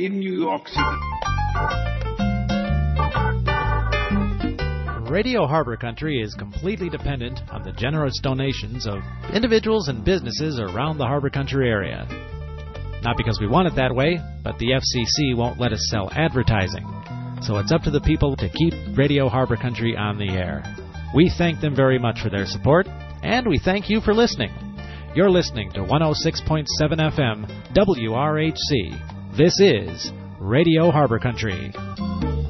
in New York City. Radio Harbor Country is completely dependent on the generous donations of individuals and businesses around the Harbor Country area. Not because we want it that way, but the FCC won't let us sell advertising. So it's up to the people to keep Radio Harbor Country on the air. We thank them very much for their support, and we thank you for listening. You're listening to 106.7 FM WRHC. This is Radio Harbor Country.